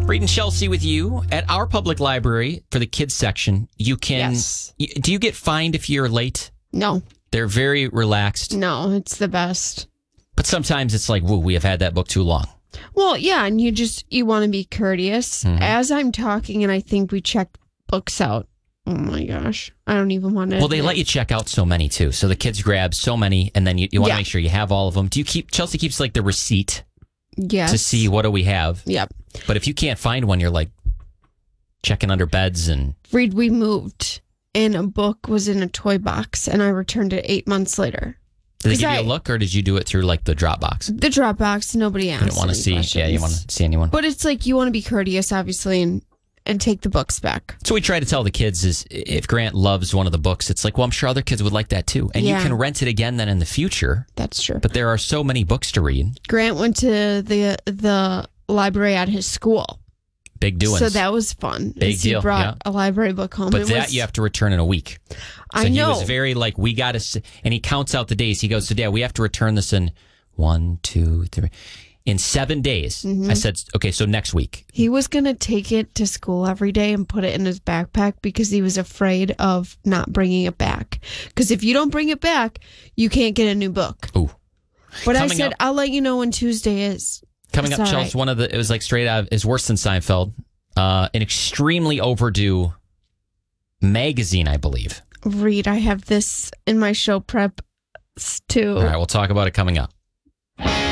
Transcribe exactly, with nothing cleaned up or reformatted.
Reed and Chelsea with you at our public library for the kids section. You can. Yes. y- Do you get fined if you're late? No, They're very relaxed, no, it's the best. but sometimes it's like, woo, we have had that book too long. Well, yeah, and you just, you want to be courteous. Mhm. As I'm talking, and I think we checked books out. Oh my gosh. I don't even want to. Well, they let you check out so many too. So the kids grab so many, and then you, you want to Yeah. make sure you have all of them. Do you keep, Chelsea keeps like the receipt Yes. to see what do we have. Yep. But if you can't find one, you're like checking under beds and. Reed, we moved, and a book was in a toy box, and I returned it eight months later. Did they 'Cause give I- you a look, or did you do it through like the Dropbox? The Dropbox, nobody asked. You don't want to any see. questions. Yeah, you want to see anyone. But it's like you want to be courteous, obviously, and, and take the books back. So we try to tell the kids is if Grant loves one of the books, it's like, well, I'm sure other kids would like that too. And Yeah. you can rent it again then in the future. That's true. But there are so many books to read. Grant went to the the library at his school. Big doings. So that was fun. Big as he deal, brought yeah. a library book home. But It that was- you have to return in a week. So I he know. was very like, we got to, and he counts out the days. He goes, so Dad, we have to return this in one, two, three, in seven days. Mm-hmm. I said, okay, so next week. He was going to take it to school every day and put it in his backpack because he was afraid of not bringing it back. Because if you don't bring it back, you can't get a new book. Ooh. But I Coming said, up- I'll let you know when Tuesday is. Coming It's up, all Chelsea, right. one of the, it was like straight out, is worse than Seinfeld. Uh, an extremely overdue magazine, I believe. Read, I have this in my show prep s- too. All right, we'll talk about it coming up.